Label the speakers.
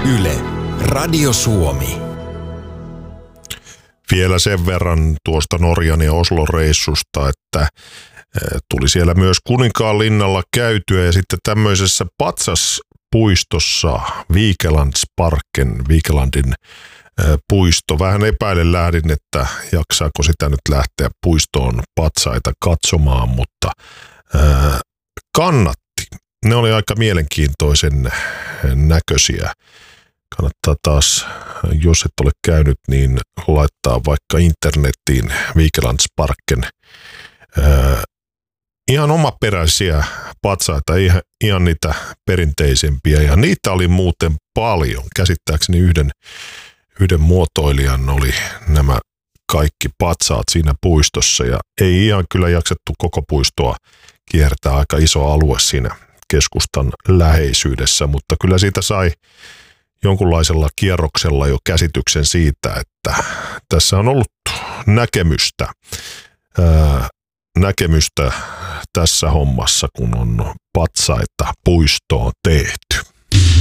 Speaker 1: Yle, Radio Suomi.
Speaker 2: Vielä sen verran tuosta Norjan ja Oslon reissusta, että tuli siellä myös Kuninkaanlinnalla käytyä ja sitten tämmöisessä patsaspuistossa Viikelandin puisto. Vähän epäilen lähdin, että jaksaako sitä nyt lähteä puistoon patsaita katsomaan, mutta kannatti. Ne oli aika mielenkiintoisen näköisiä. Kannattaa taas, jos et ole käynyt, niin laittaa vaikka internettiin Viikelandsparken ihan omaperäisiä patsaita, ihan niitä perinteisempiä. Ja niitä oli muuten paljon. Käsittääkseni yhden muotoilijan oli nämä kaikki patsaat siinä puistossa. Ja ei ihan kyllä jaksettu koko puistoa kiertää, aika iso alue siinä keskustan läheisyydessä, mutta kyllä siitä sai jonkunlaisella kierroksella jo käsityksen siitä, että tässä on ollut näkemystä tässä hommassa, kun on patsaita puistoon tehty.